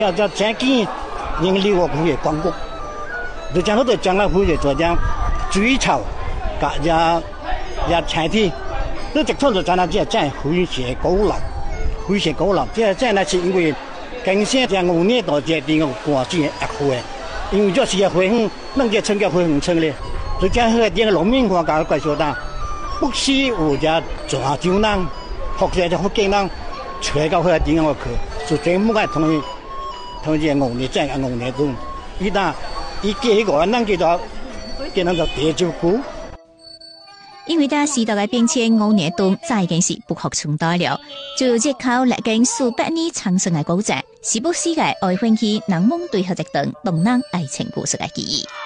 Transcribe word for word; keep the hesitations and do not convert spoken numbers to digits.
要叫前幾年六個區嘅光谷，就將好多將來會嘅做將水草，加加加前提，都直通就將那只真會寫高樓，會寫高樓，即係即係那是因為更先將五年到這啲個關鍵一會，因為就是會很能夠成個會很成咧，就將個啲個農民講搞怪說的，不是有只抓鬮人，或者就福建人吹到佢啲個去，就全部係同意。同只五年真係五年中，依家依幾個人叫做叫人做地主股。 因為大時代嘅變遷，五年冬早已經是不可取代了。就日靠歷經數百年長盛嘅古跡，時不時嘅愛歡喜人們對佢一段動人愛情故事嘅記憶。